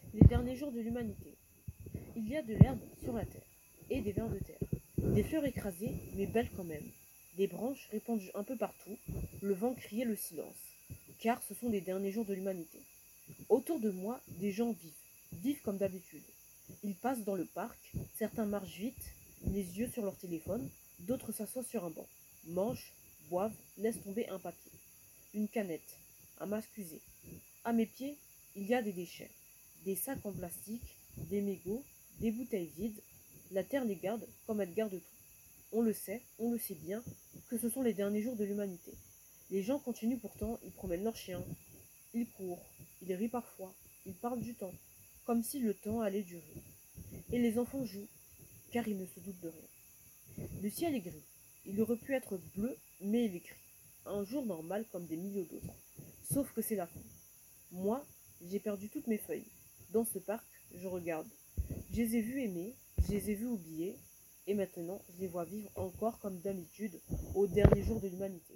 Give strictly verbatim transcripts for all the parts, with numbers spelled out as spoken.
Les derniers jours de l'humanité. Il y a de l'herbe sur la terre, et des vers de terre. Des fleurs écrasées, mais belles quand même. Des branches répandues un peu partout, le vent criait le silence, car ce sont les derniers jours de l'humanité. Autour de moi, des gens vivent, vivent comme d'habitude. Ils passent dans le parc, certains marchent vite, les yeux sur leur téléphone, d'autres s'assoient sur un banc, mangent, boivent, laissent tomber un papier, une canette, un masque usé. À mes pieds, il y a des déchets, des sacs en plastique, des mégots, des bouteilles vides. La terre les garde comme elle garde tout. On le sait, on le sait bien, que ce sont les derniers jours de l'humanité. Les gens continuent pourtant, ils promènent leurs chiens, ils courent, ils rient parfois, ils parlent du temps, comme si le temps allait durer. Et les enfants jouent, car ils ne se doutent de rien. Le ciel est gris. Il aurait pu être bleu, mais il est gris. Un jour normal comme des milliers d'autres. Sauf que c'est la fin. Moi, j'ai perdu toutes mes feuilles. Dans ce parc, je regarde. Je les ai vus aimer, je les ai vus oublier, et maintenant, je les vois vivre encore comme d'habitude, au dernier jour de l'humanité.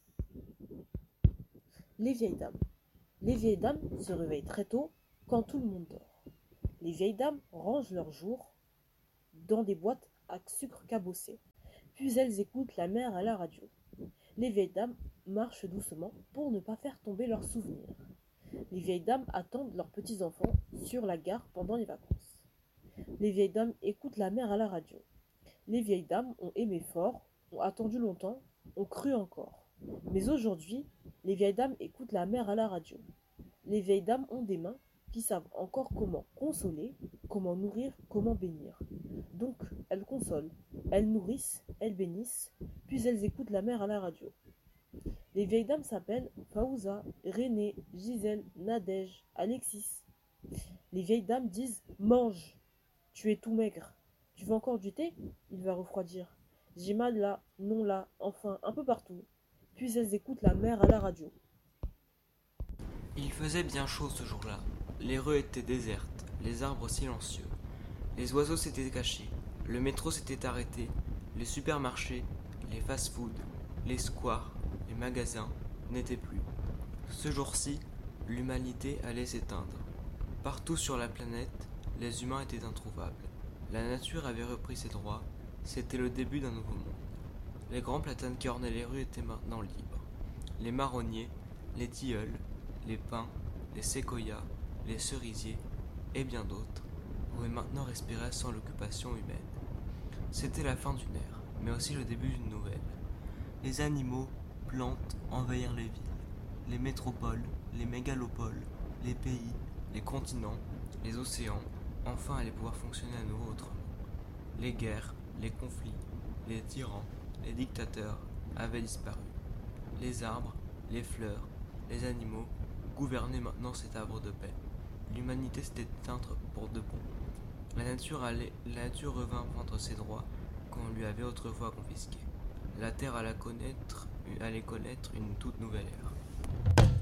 Les vieilles dames. Les vieilles dames se réveillent très tôt, quand tout le monde dort. Les vieilles dames rangent leurs jours dans des boîtes à sucre cabossé. Puis elles écoutent la mer à la radio. Les vieilles dames marchent doucement pour ne pas faire tomber leurs souvenirs. Les vieilles dames attendent leurs petits-enfants sur la gare pendant les vacances. Les vieilles dames écoutent la mer à la radio. Les vieilles dames ont aimé fort, ont attendu longtemps, ont cru encore. Mais aujourd'hui, les vieilles dames écoutent la mer à la radio. Les vieilles dames ont des mains qui savent encore comment consoler, comment nourrir, comment bénir. Donc, elles consolent, elles nourrissent, elles bénissent, puis elles écoutent la mer à la radio. Les vieilles dames s'appellent Fawza, Renée, Gisèle, Nadège, Alexis. Les vieilles dames disent « Mange, tu es tout maigre. Tu veux encore du thé ? Il va refroidir. J'ai mal là, non là, enfin, un peu partout. » Puis elles écoutent la mer à la radio. Il faisait bien chaud ce jour-là. Les rues étaient désertes, les arbres silencieux. Les oiseaux s'étaient cachés, le métro s'était arrêté, les supermarchés, les fast-foods, les squares, les magasins n'étaient plus. Ce jour-ci, l'humanité allait s'éteindre. Partout sur la planète, les humains étaient introuvables. La nature avait repris ses droits, c'était le début d'un nouveau monde. Les grands platanes qui ornaient les rues étaient maintenant libres. Les marronniers, les tilleuls, les pins, les séquoias, les cerisiers et bien d'autres pouvaient maintenant respirer sans l'occupation humaine. C'était la fin d'une ère, mais aussi le début d'une nouvelle. Les animaux, plantes envahirent les villes, les métropoles, les mégalopoles, les pays, les continents, les océans, enfin allaient pouvoir fonctionner à nouveau autrement. Les guerres, les conflits, les tyrans, les dictateurs avaient disparu. Les arbres, les fleurs, les animaux gouvernaient maintenant cet arbre de paix. L'humanité s'était éteinte pour de bon. La nature, allait, la nature revint prendre ses droits qu'on lui avait autrefois confisqués. La terre allait connaître, allait connaître une toute nouvelle ère.